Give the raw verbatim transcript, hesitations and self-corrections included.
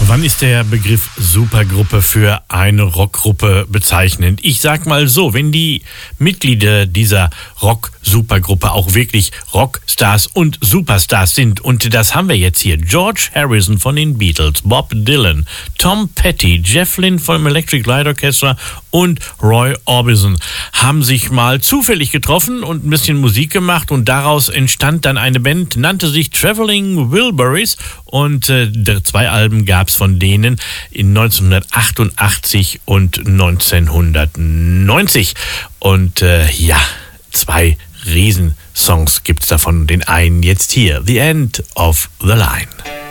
Wann ist der Begriff Supergruppe für eine Rockgruppe bezeichnend? Ich sag mal so, wenn die Mitglieder dieser Rock-Supergruppe auch wirklich Rockstars und Superstars sind, und das haben wir jetzt hier: George Harrison von den Beatles, Bob Dylan, Tom Petty, Jeff Lynne vom Electric Light Orchestra und Roy Orbison haben sich mal zufällig getroffen und ein bisschen Musik gemacht, und daraus entstand dann eine Band, nannte sich Traveling Wilburys, und äh, zwei Alben gab es von denen in neunzehnhundertachtundachtzig und neunzehnhundertneunzig. Und äh, ja, zwei Riesensongs gibt es davon. Den einen jetzt hier, The End of the Line.